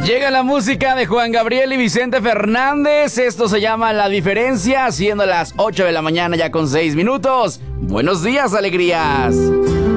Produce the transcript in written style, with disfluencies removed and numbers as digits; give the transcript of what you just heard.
Llega la música de Juan Gabriel y Vicente Fernández. Esto se llama La Diferencia, siendo las 8 de la mañana ya con 6 minutos. Buenos días, alegrías.